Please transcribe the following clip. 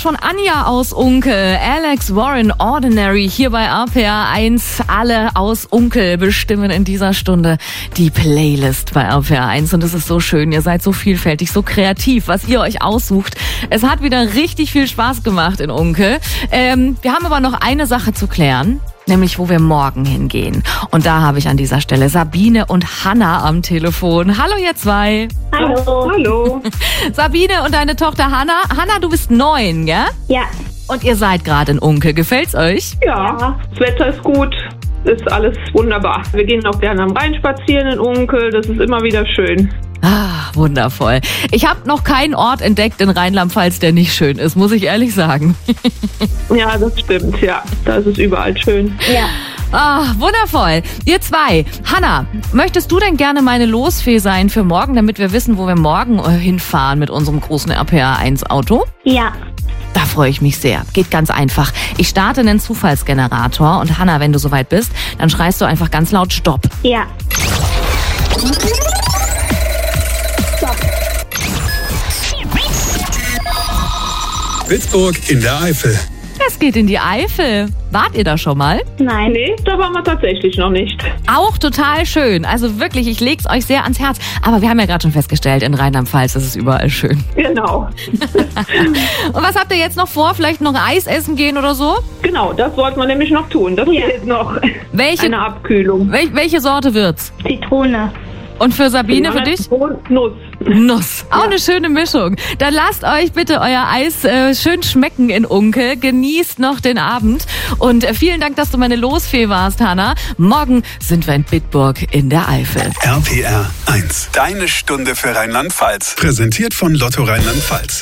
schon Anja aus Unkel, Alex Warren, Ordinary hier bei RPR 1. Alle aus Unkel bestimmen in dieser Stunde die Playlist bei RPR 1 und es ist so schön. Ihr seid so vielfältig, so kreativ, was ihr euch aussucht. Es hat wieder richtig viel Spaß gemacht in Unkel. Wir haben aber noch eine Sache zu klären. Nämlich, wo wir morgen hingehen. Und da habe ich an dieser Stelle Sabine und Hanna am Telefon. Hallo ihr zwei. Hallo. Hallo. Sabine und deine Tochter Hanna. Hanna, du bist 9, gell? Ja. Und ihr seid gerade in Unkel. Gefällt's euch? Ja, das Wetter ist gut. Ist alles wunderbar. Wir gehen auch gerne am Rhein spazieren in Unkel. Das ist immer wieder schön. Ah, wundervoll. Ich habe noch keinen Ort entdeckt in Rheinland-Pfalz, der nicht schön ist, muss ich ehrlich sagen. Ja, das stimmt. Ja, da ist es überall schön. Ja. Ah, wundervoll. Ihr zwei. Hanna, möchtest du denn gerne meine Losfee sein für morgen, damit wir wissen, wo wir morgen hinfahren mit unserem großen RPR 1 Auto? Ja. Da freue ich mich sehr. Geht ganz einfach. Ich starte einen Zufallsgenerator und Hanna, wenn du soweit bist, dann schreist du einfach ganz laut Stopp. Ja. Bitburg in der Eifel. Es geht in die Eifel. Wart ihr da schon mal? Nein. Nee, da waren wir tatsächlich noch nicht. Auch total schön. Also wirklich, ich leg's euch sehr ans Herz. Aber wir haben ja gerade schon festgestellt, in Rheinland-Pfalz ist es überall schön. Genau. Und was habt ihr jetzt noch vor? Vielleicht noch Eis essen gehen oder so? Genau, das wollten wir nämlich noch tun. Das fehlt noch. Welche, Eine Abkühlung. welche Sorte wird's? Zitrone. Und für Sabine, für dich? Nuss. Nuss. Auch eine schöne Mischung. Dann lasst euch bitte euer Eis schön schmecken in Unkel. Genießt noch den Abend. Und vielen Dank, dass du meine Losfee warst, Hanna. Morgen sind wir in Bitburg in der Eifel. RPR 1. Deine Stunde für Rheinland-Pfalz. Präsentiert von Lotto Rheinland-Pfalz.